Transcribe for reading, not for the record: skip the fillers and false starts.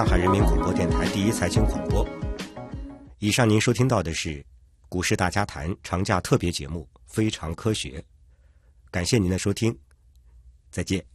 上海人民广播电台第一财经广播。以上您收听到的是股市大家谈长假特别节目《非常科学》，感谢您的收听，再见。